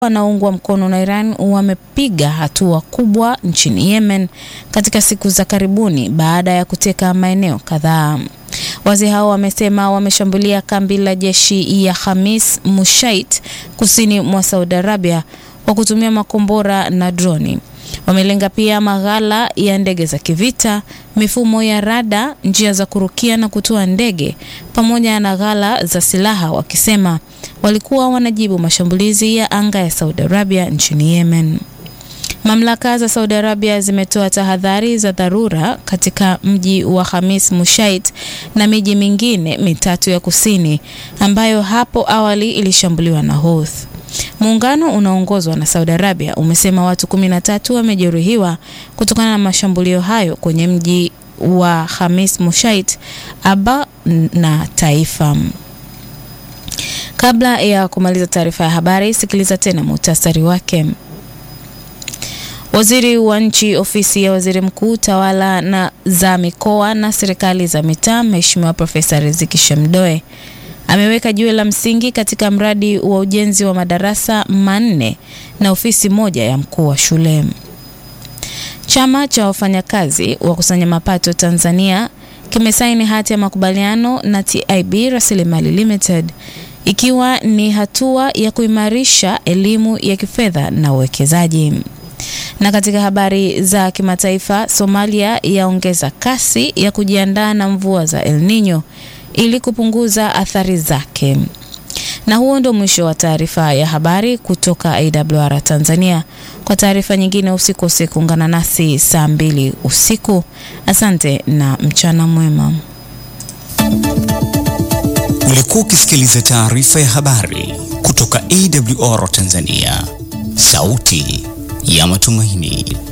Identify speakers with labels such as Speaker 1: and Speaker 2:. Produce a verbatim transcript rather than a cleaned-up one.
Speaker 1: wanaoungwa mkono na Iran wamepiga hatua kubwa nchini Yemen katika siku za karibuni baada ya kuteka maeneo kadhaa. Waziri hao wamesema wameshambulia kambi la jeshi ya Khamis Mushait kusini mwa Saudi Arabia kwa kutumia makombora na droni. Wamelenga pia maghala ya ndege za kivita, mifumo ya rada, njia za kurukia na kutua ndege, pamoja na ghala za silaha, wakisema walikuwa wanajibu mashambulizi ya anga ya Saudi Arabia nchini Yemen. Mamlaka za Saudi Arabia zimetoa tahadhari za dharura katika mji wa Khamis Mushait na miji mingine mitatu ya kusini ambayo hapo awali ilishambuliwa na Houthi. Muungano unaongozwa na Saudi Arabia umesema watu kumi na tatu wamejeruhiwa kutokana na mashambulio hayo kwenye mji wa Khamis Mushait, Aba na Taifa. Kabla ya kumaliza taarifa ya habari, sikiliza tena muhtasari wake. Waziri wa nchi ofisi ya waziri mkuu, tawala na za mikoa na serikali za mitaa, Mheshimiwa Profesa Riziki Shemdoe ameweka jiwe la msingi katika mradi wa ujenzi wa madarasa manne na ofisi moja ya mkuu wa shule. Chama cha wafanyakazi wa kusanya mapato Tanzania kimesaini hati ya makubaliano na T I B Rasilimali Limited ikiwa ni hatua ya kuimarisha elimu ya kifedha na uwekezaji. Na katika habari za kimataifa, Somalia yaongeza kasi ya kujiandaa na mvua za El Nino ili kupunguza athari zake. Na huo ndio mwisho wa taarifa ya habari kutoka A W R Tanzania. Kwa taarifa nyingine usikose kuungana nasi saa mbili usiku. Asante na mchana mwema.
Speaker 2: Ulikuwa ukisikiliza taarifa ya habari kutoka A W R Tanzania, sauti ya matumaini.